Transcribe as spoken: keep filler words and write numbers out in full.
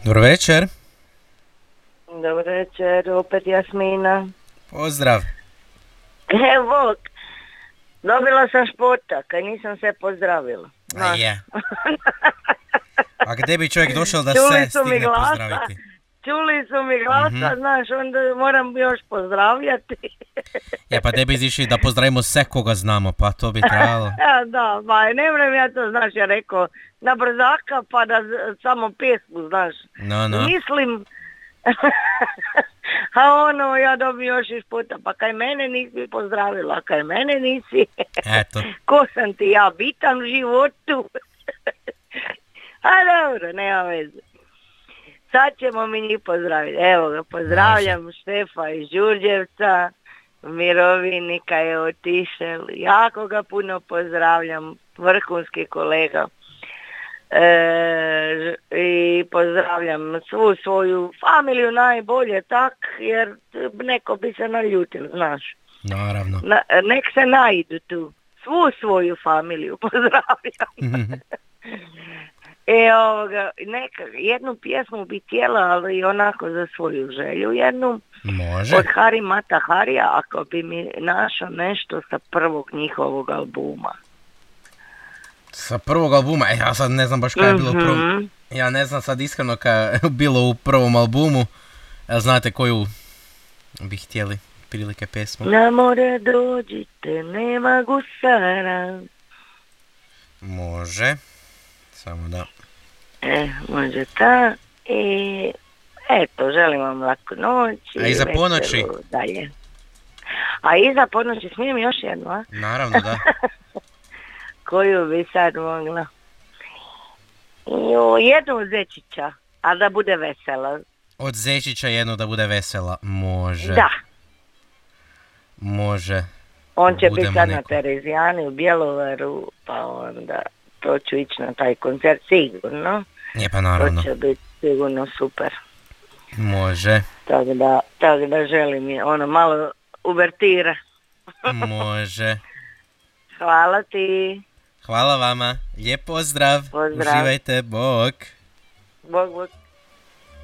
Dobro večer. Dobro večer, opet Jasmina. Pozdrav. Evo, dobila sam špotak, a nisam se pozdravila. A je. A gdje bi čovjek došao da Čuli se su mi stigne glasa, pozdraviti? Čuli su mi glasa, Mhm. znaš, onda moram još pozdravljati. Ja, pa gdje bi izišli da pozdravimo sve koga znamo, pa to bi trebalo. Ja, da, ba, ne vrem ja to, znaš, ja rekao, na brzaka pa da z- samo pjesmu, znaš. No, no. Mislim, a ono, ja dobim još iz puta, pa kaj mene nisi pozdravila, kaj mene nisi, Eto. ko sam ti ja bitan u životu. A dobro, nema veze. Sad ćemo mi njih pozdraviti. Evo ga, pozdravljam Štefa iz Đurđevca, mirovinika je otišel, jako ga puno pozdravljam, vrhunski kolega. E, i pozdravljam svu svoju familiju najbolje tak, jer neko bi se naljutil, znaš. Naravno. Na, nek se naidu tu, svu svoju familiju pozdravljam. E, ovoga, neka, jednu pjesmu bi htjela, ali onako za svoju želju jednu. Može. Od Hari Mata Harija, ako bi mi našao nešto sa prvog njihovog albuma. Sa prvog albuma, e, ja sad ne znam baš kaj je bilo u prvom. Mhm. Ja ne znam sad iskreno kaj je bilo u prvom albumu. Jel znate koju bi htjeli prilike pesmu? Na more dođite, nema gusara. Može. Samo da. E, može ta. I eto, želim vam laku noć. A iza veselu ponoći? Dalje. A iza ponoći smijem još jednu, a? Naravno da. Koju bi sad mogla? Jo, jednu od Zečića, a da bude vesela. Od Zečića jedno da bude vesela. Može. Da, Može. on će biti Budemo sad na neko. Terezijani u Bjelovaru, pa onda to ću ići na taj koncert sigurno. Je pa naravno. To će biti sigurno super. Može. Tako da, tako da želim je ono malo uvertira. Može. Hvala ti. Hvala vama. Lijep pozdrav. Pozdrav. Uživajte. Bok. Bog, bog.